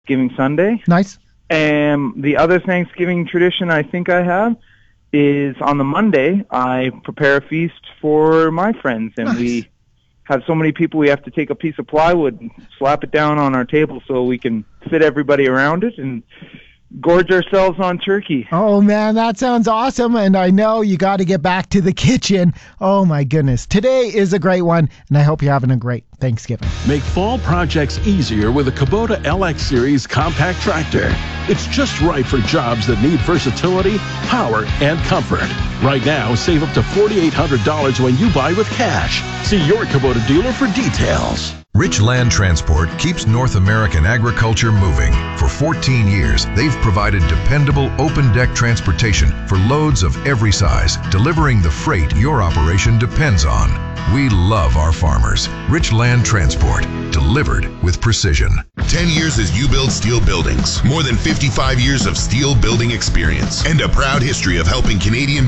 Thanksgiving Sunday. Nice. And the other Thanksgiving tradition I think I have is on the Monday, I prepare a feast for my friends, and we have so many people we have to take a piece of plywood and slap it down on our table so we can fit everybody around it and gorge ourselves on turkey. Oh, man, that sounds awesome. And I know you got to get back to the kitchen. Oh, my goodness. Today is a great one, and I hope you're having a great Thanksgiving. Make fall projects easier with a Kubota LX Series compact tractor. It's just right for jobs that need versatility, power, and comfort. Right now, save up to $4,800 when you buy with cash. See your Kubota dealer for details. Rich Land Transport keeps North American agriculture moving. For 14 years, they've provided dependable open-deck transportation for loads of every size, delivering the freight your operation depends on. We love our farmers. Rich Land Transport, delivered with precision. 10 years as U-Build Steel Buildings. More than 55 years of steel building experience. And a proud history of helping Canadian